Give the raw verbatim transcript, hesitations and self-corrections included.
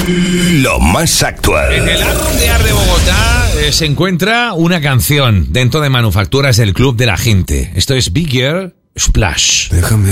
Lo más actual. En el álbum de Ar de Bogotá eh, se encuentra una canción dentro de Manufacturas del Club de la Gente. Esto es Bigger Splash. Déjame